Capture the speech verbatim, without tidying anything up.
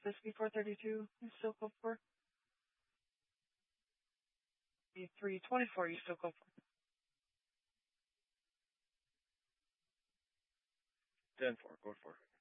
this B four thirty-two, you still go for? B three twenty-four, you still go for? ten four, go for.